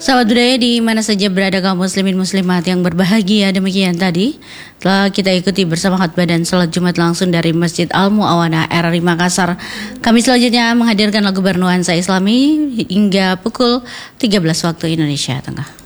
Sahabat budaya di mana saja berada kaum muslimin muslimat yang berbahagia, demikian tadi telah kita ikuti bersama khutbah dan salat Jumat langsung dari Masjid Al Muawana RRI Makassar. Kami selanjutnya menghadirkan lagu bernuansa Islami hingga pukul 13 waktu Indonesia Tengah.